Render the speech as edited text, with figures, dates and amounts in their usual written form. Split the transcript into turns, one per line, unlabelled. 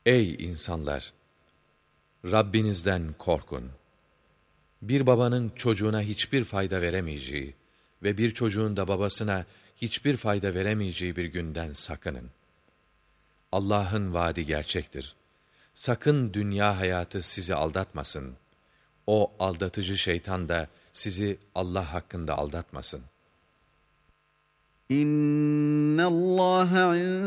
Ey insanlar! Rabbinizden korkun. Bir babanın çocuğuna hiçbir fayda veremeyeceği ve bir çocuğun da babasına hiçbir fayda veremeyeceği bir günden sakının. Allah'ın vaadi gerçektir. Sakın dünya hayatı sizi aldatmasın. O aldatıcı şeytan da sizi Allah hakkında aldatmasın.
İnnallâhe